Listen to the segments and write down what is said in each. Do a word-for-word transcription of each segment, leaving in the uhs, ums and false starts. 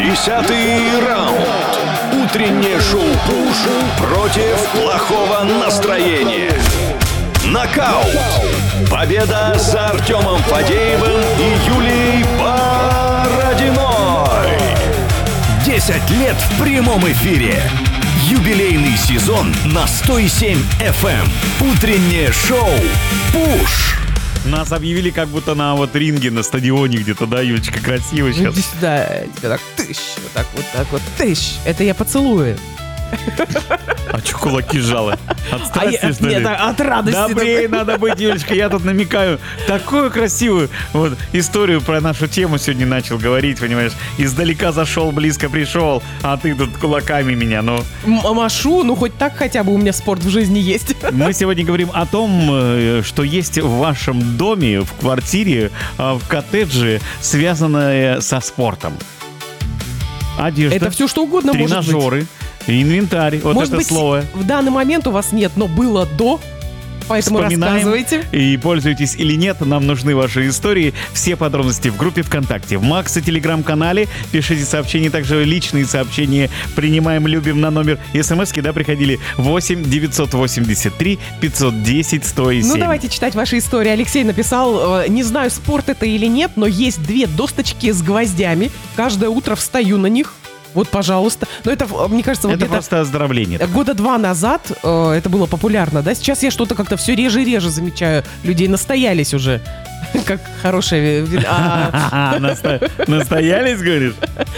Десятый раунд. Утреннее шоу «Пуш» против плохого настроения. Нокаут. Победа за Артемом Фадеевым и Юлией Бородиной. Десять лет в прямом эфире. Юбилейный сезон на сто семь эф эм. Утреннее шоу «Пуш». Нас объявили как будто на вот ринге, на стадионе где-то, да, Юлечка, красиво сейчас. Иди сюда, тебя так тыщ, вот так вот так вот тыщ. Это я поцелую. А что кулаки сжалы? От страсти, а я, что ли? Нет, от радости. Добрее надо быть, Юлечка, я тут намекаю. Такую красивую вот историю про нашу тему сегодня начал говорить, понимаешь. Издалека зашел, близко пришел, а ты тут кулаками меня, ну. М- машу, ну хоть так хотя бы у меня спорт в жизни есть. Мы сегодня говорим о том, что есть в вашем доме, в квартире, в коттедже, связанное со спортом. Одежда. Это все что угодно может быть. Тренажеры. Инвентарь, вот Может это быть, слово. в данный момент у вас нет, но было до, поэтому Вспоминаем рассказывайте. И пользуйтесь или нет, нам нужны ваши истории. Все подробности в группе ВКонтакте, в Максе телеграм-канале. Пишите сообщения, также личные сообщения принимаем, любим на номер смски, да, приходили восемь девятьсот восемьдесят три пятьсот десять сто семь. Ну, давайте читать ваши истории. Алексей написал, э, не знаю, спорт это или нет, но есть две досточки с гвоздями. Каждое утро встаю на них. Вот, пожалуйста. Но это, мне кажется, вот это где-то просто оздоровление. года два назад э, это было популярно, да? Сейчас я что-то как-то все реже и реже замечаю. Людей настоялись уже. Как хорошая... Настоялись, говоришь?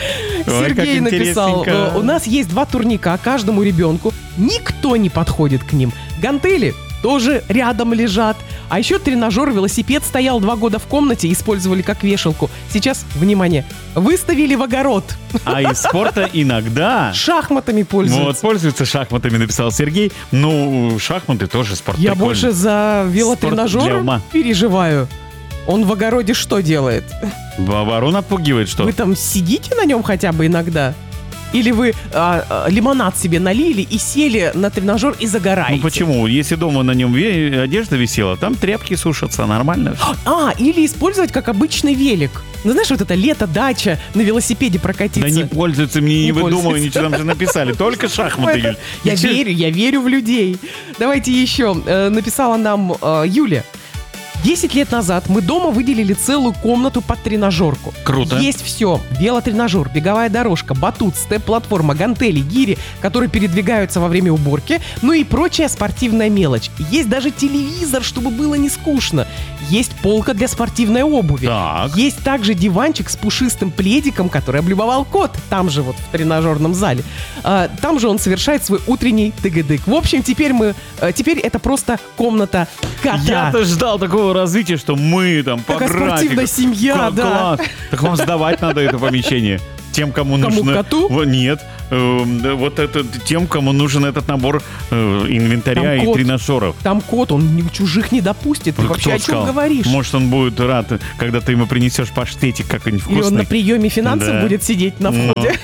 Сергей написал, у нас есть два турника каждому ребенку. Никто не подходит к ним. Гантели тоже рядом лежат. А еще тренажер, велосипед стоял два года в комнате, использовали как вешалку. Сейчас, внимание, выставили в огород. А из спорта иногда... Шахматами пользуются. Вот, пользуются шахматами, написал Сергей. Ну, шахматы тоже спорт. Я прикольный. больше за велотренажер переживаю. Он в огороде что делает? Ворон отпугивает, что? Вы там сидите на нем хотя бы иногда? Или вы а, а, лимонад себе налили и сели на тренажер и загораете? Ну почему? Если дома на нем ве- одежда висела, там тряпки сушатся, нормально. А, или использовать как обычный велик. Ну знаешь, вот это лето, дача, на велосипеде прокатиться. Да не пользуются, мне не, не выдумываю, ничего там же написали, только шахматы. Это, я верю, я верю в людей. Давайте еще. Э, написала нам э, Юля. Десять лет назад мы дома выделили целую комнату под тренажерку. Круто. Есть все. Велотренажер, беговая дорожка, батут, степ-платформа, гантели, гири, которые передвигаются во время уборки, ну и прочая спортивная мелочь. Есть даже телевизор, чтобы было не скучно. Есть полка для спортивной обуви. Так. Есть также диванчик с пушистым пледиком, который облюбовал кот. Там же вот в тренажерном зале. А, там же он совершает свой утренний тыгыдык. В общем, теперь мы... Теперь это просто комната кота. Я-то ждал такого развития, что мы там по Такая графику. спортивная семья, К- да. Класс. Так вам сдавать надо это помещение. Тем, кому, Кому, нужно... коту? Во- Нет. Э, да, вот это тем, кому нужен этот набор э, инвентаря Там и кот. тренажеров. Там кот, он ни- чужих не допустит. Ты Ну, вообще кто о чем сказал? говоришь? Может, он будет рад, когда ты ему принесешь паштетик какой-нибудь Или вкусный. он на приеме финансов Да. будет сидеть на Ну. входе.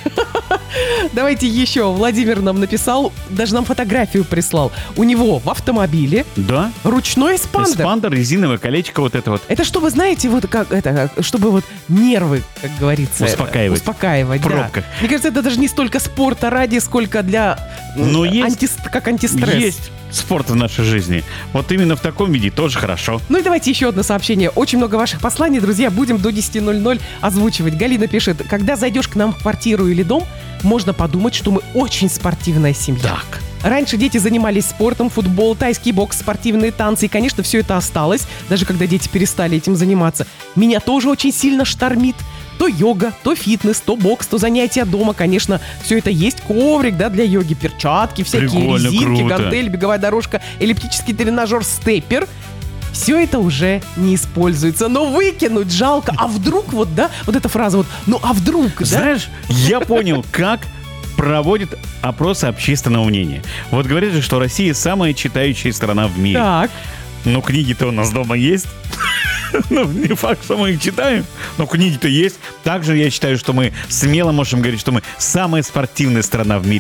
Давайте еще. Владимир нам написал, даже нам фотографию прислал. У него в автомобиле Да? ручной эспандер. Эспандер, резиновое колечко, вот это вот. Это чтобы, знаете, вот как это, как- чтобы вот нервы, как говорится, Успокаивать. успокаивать, В да. пробках. Мне кажется, это даже не столько спорта ради, сколько для Но м, есть- антис- как антистресс. Есть спорт в нашей жизни. Вот именно в таком виде тоже хорошо. Ну и давайте еще одно сообщение. Очень много ваших посланий, друзья. Будем до десяти ноль-ноль озвучивать. Галина пишет, когда зайдешь к нам в квартиру или дом, можно подумать, что мы очень спортивная семья. Так. Раньше дети занимались спортом, футбол, тайский бокс, спортивные танцы. И, конечно, все это осталось, даже когда дети перестали этим заниматься. Меня тоже очень сильно штормит. То йога, то фитнес, то бокс, то занятия дома. Конечно, все это есть. Коврик, да, для йоги, перчатки, всякие Прикольно, резинки, круто. гантель, беговая дорожка, эллиптический тренажер, степпер. Все это уже не используется. Но выкинуть жалко. А вдруг вот, да, вот эта фраза вот, ну а вдруг, да? Знаешь, я понял, как проводит опросы общественного мнения. Вот говорят же, что Россия самая читающая страна в мире. Так. Но книги-то у нас дома есть. Ну, не факт, что мы их читаем, но книги-то есть. Также я считаю, что мы смело можем говорить, что мы самая спортивная страна в мире.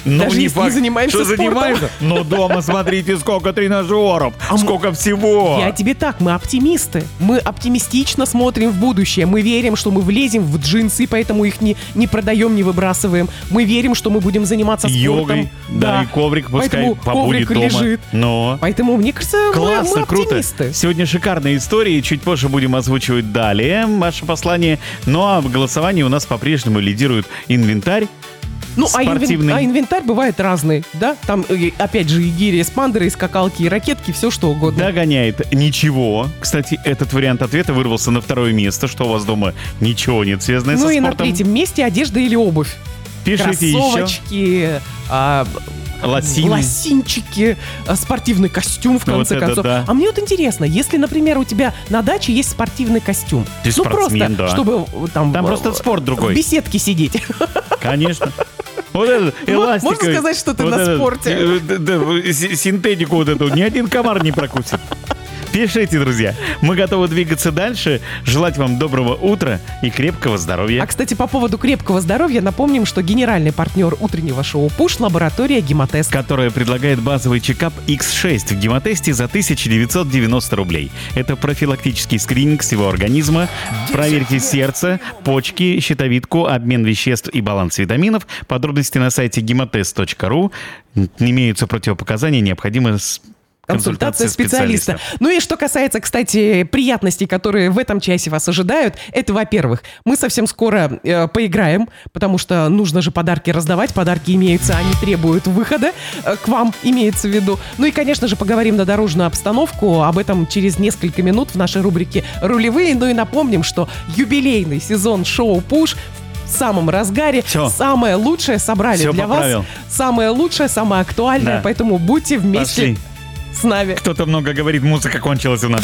Ну, Даже не если факт, не занимаемся что спортом. занимаемся. Но дома смотрите, сколько тренажеров, А сколько всего. Я тебе так, мы оптимисты. Мы оптимистично смотрим в будущее. Мы верим, что мы влезем в джинсы, поэтому их не, не продаем, не выбрасываем. Мы верим, что мы будем заниматься спортом. Йогой, да, и коврик пускай Поэтому побудет коврик дома. лежит. Но... Поэтому, мне кажется, мы- Классно, мы круто. оптимисты. Сегодня шикарные истории. Чуть позже будем озвучивать далее ваше послание. Ну а в голосовании у нас по-прежнему лидирует инвентарь. Ну, а, инвен- Спортивный. а инвентарь бывает разный, да? Там, э, опять же, и гири, и спандеры, и скакалки, и ракетки, все что угодно. Догоняет ничего. Кстати, этот вариант ответа вырвался на второе место. Что у вас дома ничего нет связанное Ну со и на спортом? третьем месте одежда или обувь. Пишите еще. Кроссовочки, а, Лосины. лосинчики, а, спортивный костюм, в Вот конце это концов. да. А мне вот интересно, если, например, у тебя на даче есть спортивный костюм. Ты ну спортсмен, просто, да. чтобы э, там... Там э, просто спорт другой. В беседке сидеть. Конечно. Вот этот эластиковый. Можно сказать, что ты вот на этот, спорте? э, да, да, с- синтетику вот эту ни один комар не прокусит. Пишите, друзья. Мы готовы двигаться дальше. Желать вам доброго утра и крепкого здоровья. А, кстати, по поводу крепкого здоровья напомним, что генеральный партнер утреннего шоу «Пуш» — лаборатория «Гемотест». Которая предлагает базовый чекап икс шесть в гемотесте за тысяча девятьсот девяносто рублей. Это профилактический скрининг всего организма. Проверьте сердце, почки, щитовидку, обмен веществ и баланс витаминов. Подробности на сайте гемотест точка ру. Имеются противопоказания, необходимо с... Консультация специалиста. Ну и что касается, кстати, приятностей, которые в этом часе вас ожидают, это, во-первых, мы совсем скоро э, поиграем, потому что нужно же подарки раздавать, подарки имеются, они требуют выхода, э, к вам имеется в виду. Ну и, конечно же, поговорим на дорожную обстановку, об этом через несколько минут в нашей рубрике «Рулевые». Ну и напомним, что юбилейный сезон шоу «Пуш» в самом разгаре. Всё. Самое лучшее собрали Всё для поправил. вас. Самое лучшее, самое актуальное, Да. поэтому будьте вместе Пошли. с нами. Кто-то много говорит, музыка кончилась у нас.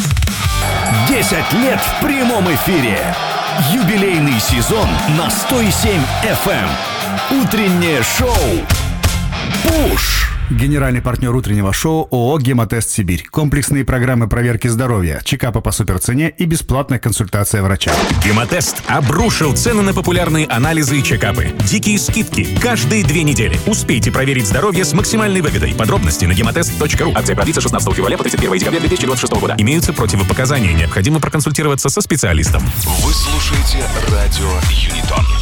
десять лет в прямом эфире. Юбилейный сезон на сто семь эф эм. Утреннее шоу «Пуш». Генеральный партнер утреннего шоу ООО «Гемотест Сибирь». Комплексные программы проверки здоровья, чекапы по суперцене и бесплатная консультация врача. Гемотест обрушил цены на популярные анализы и чекапы. Дикие скидки каждые две недели. Успейте проверить здоровье с максимальной выгодой. Подробности на гемотест точка ру. Акция продлится шестнадцатого февраля по тридцать первое декабря две тысячи двадцать шестого года. Имеются противопоказания. Необходимо проконсультироваться со специалистом. Вы слушаете радио Юнитон.